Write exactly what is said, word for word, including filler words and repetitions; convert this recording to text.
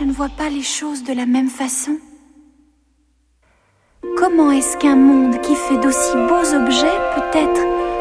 je ne vois pas les choses de la même façon. Comment est-ce qu'un monde qui fait d'aussi beaux objets peut être